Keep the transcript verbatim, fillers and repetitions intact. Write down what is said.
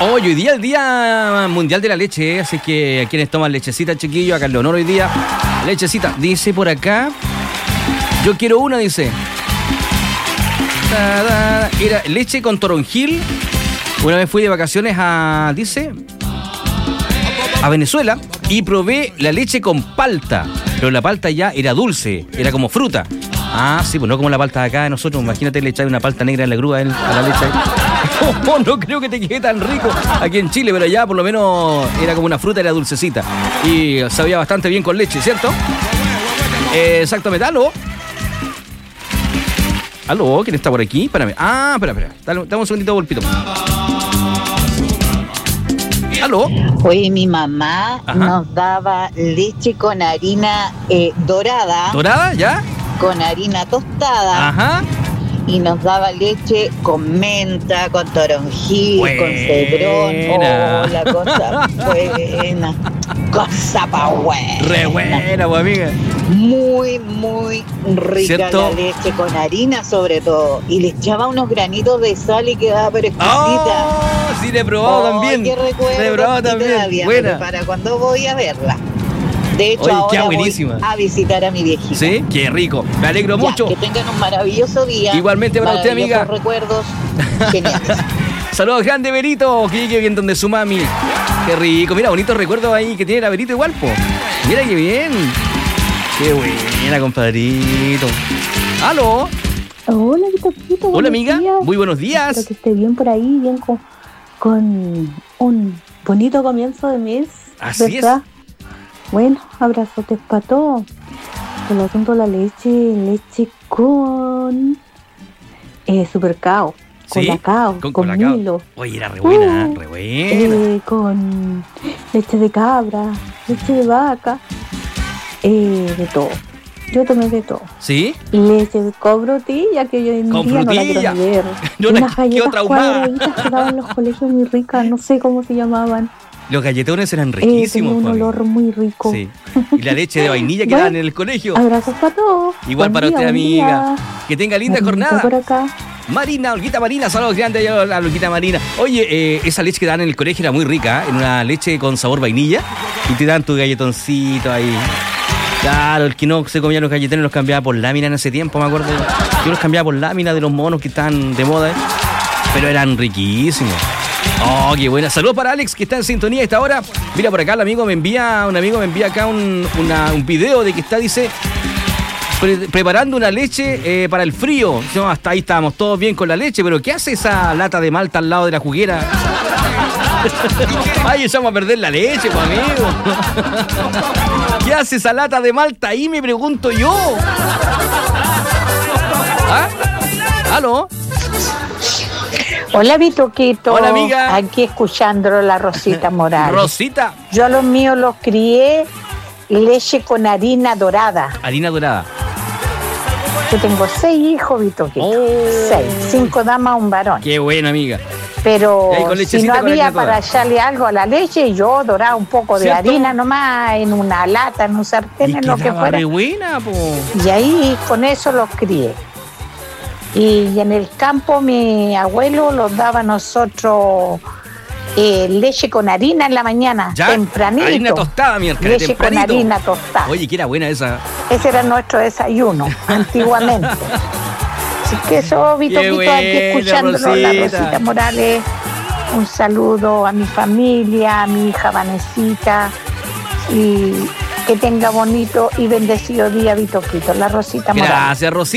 Hoy, hoy día el Día Mundial de la Leche, ¿eh? Así que a quienes toman lechecita, chiquillo, acá en Leonor hoy día, lechecita. Dice por acá, yo quiero una, dice. Era leche con toronjil. Una vez fui de vacaciones a, dice, a Venezuela y probé la leche con palta. Pero la palta ya era dulce, era como fruta. Ah, sí, pues no como la palta de acá de nosotros. Imagínate le echáis una palta negra en la grúa a la leche. Oh, no creo que te quede tan rico aquí en Chile, pero allá por lo menos era como una fruta, era dulcecita. Y sabía bastante bien con leche, ¿cierto? Eh, exactamente. ¿Aló? ¿Aló? ¿Quién está por aquí? Espérame. Ah, espera, espera. Dale, dame un segundito, golpito. ¿Aló? Oye, mi mamá Ajá. nos daba leche con harina eh, dorada. ¿Dorada? ¿Ya? Con harina tostada. Ajá. Y nos daba leche con menta, con toronjil, buena. Con cedrón. Oh, la cosa buena. Cosa pa' buena. Re buena, pues, amiga. Muy, muy rica, ¿cierto? La leche con harina, sobre todo. Y le echaba unos granitos de sal y quedaba pero exquisita. Oh, sí, le he probado oh, también. Qué recuerdo. Le he probado también. Todavía, buena. Para cuando voy a verla. De hecho, oye, ahora voy a visitar a mi viejita. Sí, qué rico. Me alegro ya, mucho. Que tengan un maravilloso día. Igualmente para usted, amiga. Recuerdos geniales. Saludos, grande Berito. Que qué bien donde su mami. Qué rico. Mira, bonitos recuerdos ahí que tiene la Berito igual, po. Mira qué bien. Qué buena, compadrito. ¿Aló? Hola, Vitocito. Hola, amiga. Días. Muy buenos días. Espero que esté bien por ahí, bien con, con un bonito comienzo de mes. Así ¿verdad? es. Bueno, abrazotes para todos. El asunto de la leche, leche con eh, supercao, con ¿sí? cacao, con, con, con Milo. Oye, era re buena, uh, re buena. Eh, con leche de cabra, leche de vaca, eh, de todo. Yo tomé de todo. ¿Sí? Leche de con frutilla, que yo en con día frutilla. no la quiero ver. No, unas galletas traumada. cuadraditas que daban en los colegios muy ricas, no sé cómo se llamaban. Los galletones eran riquísimos. Eh, un olor amigo. Muy rico. Sí. Y la leche de vainilla que bueno, daban en el colegio. Abrazos para todos. Igual buen para día, usted, amiga. Día. Que tenga linda Marina, jornada. Por acá. Marina, Olguita Marina, saludos grandes a la Olguita Marina. Oye, eh, esa leche que daban en el colegio era muy rica, ¿eh? En una leche con sabor vainilla. Y te dan tu galletoncito ahí. Claro, el que no se comía los galletones los cambiaba por lámina en ese tiempo, me acuerdo. Yo los cambiaba por lámina de los monos que estaban de moda, ¿eh? Pero eran riquísimos. Oh, qué buena. Saludos para Alex, que está en sintonía a esta hora. Mira, por acá el amigo me envía, un amigo me envía acá un, una, un video de que está, dice, pre preparando una leche eh, para el frío. No, hasta ahí estábamos todos bien con la leche, pero ¿qué hace esa lata de malta al lado de la juguera? Ay, echamos a perder la leche, pues, amigo. ¿Qué hace esa lata de malta ahí, me pregunto yo? ¿Ah? ¿Aló? Hola, Vitoquito. Hola, amiga. Aquí escuchándolo, la Rosita Morales. Rosita. Yo a los míos los crié leche con harina dorada. Harina dorada. Yo tengo seis hijos, Vitoquito. Oh. Seis. Cinco damas, un varón. Qué bueno, amiga. Pero si no había para echarle algo a la leche, yo doraba un poco de ¿cierto? Harina nomás en una lata, en un sartén, en lo que fuera. Re buena, po. Y ahí con eso los crié. Y en el campo mi abuelo nos daba a nosotros eh, leche con harina en la mañana, ¿ya? Tempranito. Harina tostada, mi arcade, leche tempranito. Con harina tostada. Oye, que era buena esa. Ese era nuestro desayuno, antiguamente. Así que eso, Vito, Vito, buena, aquí escuchándolo, Rosita. La Rosita Morales. Un saludo a mi familia, a mi hija Vanesita. Y que tenga bonito y bendecido día, Vitoquito. La Rosita Morales. Gracias, Rosita.